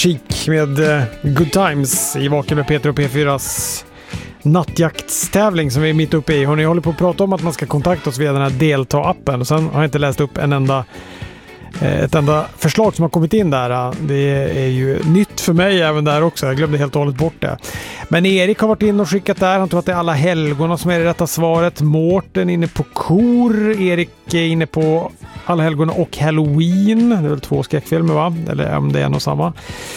Chic med Good Times i Vaken med Peter och P4s nattjaktstävling som vi är mitt uppe i. Hörrni, jag håller på att prata om att man ska kontakta oss via den här delta-appen och sen har jag inte läst upp ett enda förslag som har kommit in där. Det är ju nytt för mig även där också. Jag glömde helt och hållet bort det. Men Erik har varit inne och skickat där. Han tror att det är alla helgona som är det rätta svaret. Mårten är inne på kor. Erik är inne på alla helgona och Halloween. Det är väl 2 skräckfilmer, va? Eller om det är en och samma.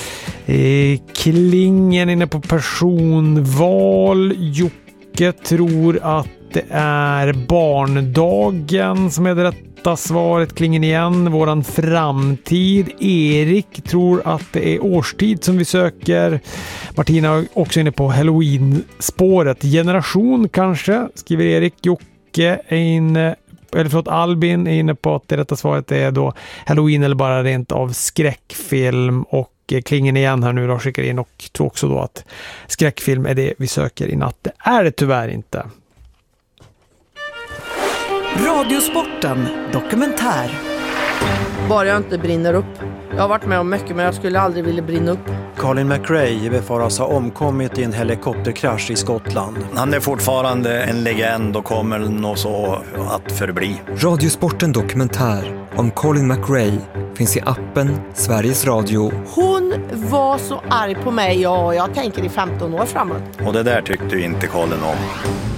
Klingen inne på personval. Jocke tror att det är barndagen som är det rätta svaret. Klingen igen. Våran framtid. Erik tror att det är årstid som vi söker. Martina är också inne på Halloween-spåret. Generation kanske, skriver Erik. Jocke är inne, Albin är inne på att det rätta svaret är då Halloween eller bara rent av skräckfilm. Och Klingen igen här nu då skickar in och tror också då att skräckfilm är det vi söker i natt. Det är det tyvärr inte. Radiosporten dokumentär. Bara jag inte brinner upp. Jag har varit med om mycket men jag skulle aldrig vilja brinna upp. Colin McRae befaras ha omkommit i en helikopterkrasch i Skottland. Han är fortfarande en legend och kommer nog så att förbli. Radiosporten dokumentär om Colin McRae finns i appen Sveriges Radio. Hon var så arg på mig och jag tänker i 15 år framåt. Och det där tyckte inte Colin om.